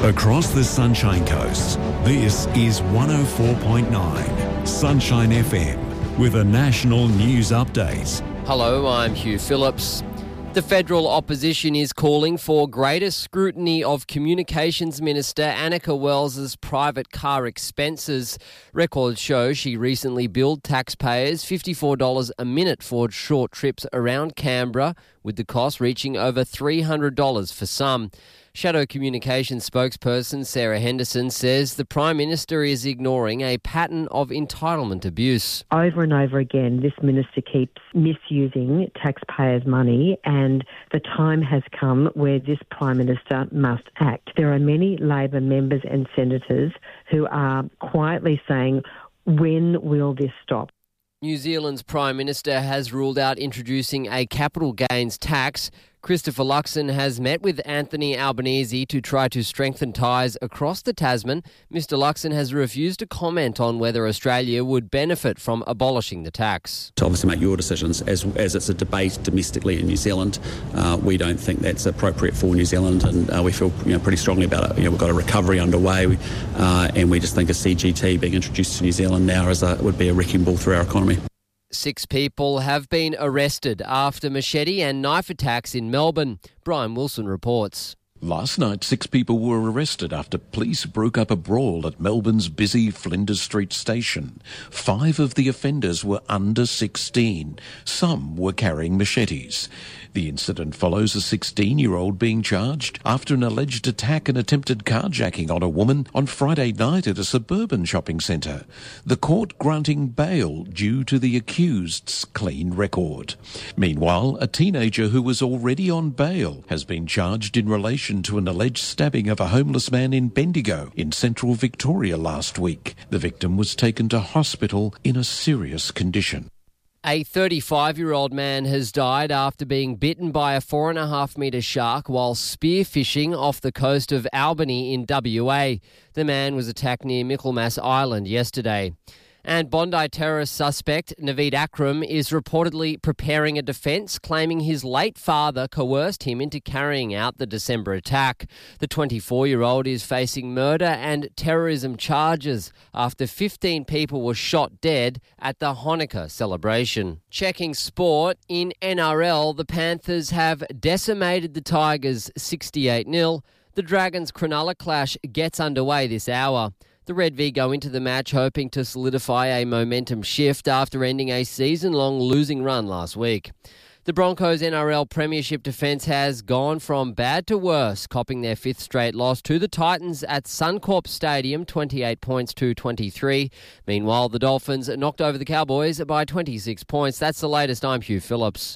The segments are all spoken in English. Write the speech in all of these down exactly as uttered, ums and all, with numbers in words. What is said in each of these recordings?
Across the Sunshine Coast, this is one oh four point nine Sunshine F M with a national news update. Hello, I'm Hugh Phillips. The federal opposition is calling for greater scrutiny of Communications Minister Annika Wells' private car expenses. Records show she recently billed taxpayers fifty-four dollars a minute for short trips around Canberra, with the cost reaching over three hundred dollars for some. Shadow Communications spokesperson Sarah Henderson says the Prime Minister is ignoring a pattern of entitlement abuse. Over and over again, this minister keeps misusing taxpayers' money, and the time has come where this Prime Minister must act. There are many Labor members and senators who are quietly saying, when will this stop? New Zealand's Prime Minister has ruled out introducing a capital gains tax. Christopher Luxon has met with Anthony Albanese to try to strengthen ties across the Tasman. Mister Luxon has refused to comment on whether Australia would benefit from abolishing the tax. To obviously make your decisions. As as it's a debate domestically in New Zealand, uh, we don't think that's appropriate for New Zealand, and uh, we feel you know, pretty strongly about it. You know, we've got a recovery underway, uh, and we just think a C G T being introduced to New Zealand now is a, would be a wrecking ball through our economy. Six people have been arrested after machete and knife attacks in Melbourne. Brian Wilson reports. Last night, six people were arrested after police broke up a brawl at Melbourne's busy Flinders Street station. Five of the offenders were under sixteen. Some were carrying machetes. The incident follows a sixteen-year-old being charged after an alleged attack and attempted carjacking on a woman on Friday night at a suburban shopping centre. The court granting bail due to the accused's clean record. Meanwhile, a teenager who was already on bail has been charged in relation to an alleged stabbing of a homeless man in Bendigo in central Victoria last week. The victim was taken to hospital in a serious condition. A thirty-five-year-old man has died after being bitten by a four and a half metre shark while spearfishing off the coast of Albany in W A. The man was attacked near Michaelmas Island yesterday. And Bondi terrorist suspect Naveed Akram is reportedly preparing a defence, claiming his late father coerced him into carrying out the December attack. The twenty-four-year-old is facing murder and terrorism charges after fifteen people were shot dead at the Hanukkah celebration. Checking sport, in N R L, the Panthers have decimated the Tigers sixty-eight nil. The Dragons' Cronulla clash gets underway this hour. The Red V go into the match hoping to solidify a momentum shift after ending a season-long losing run last week. The Broncos' N R L Premiership defence has gone from bad to worse, copping their fifth straight loss to the Titans at Suncorp Stadium, twenty-eight points to twenty-three. Meanwhile, the Dolphins knocked over the Cowboys by twenty-six points. That's the latest. I'm Hugh Phillips.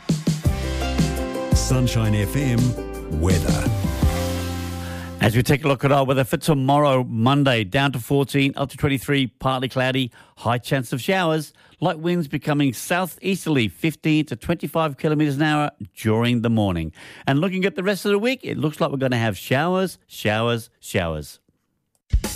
Sunshine F M weather. As we take a look at our weather for tomorrow, Monday, down to fourteen, up to twenty-three, partly cloudy, high chance of showers, light winds becoming southeasterly, fifteen to twenty-five kilometres an hour during the morning. And looking at the rest of the week, it looks like we're going to have showers, showers, showers.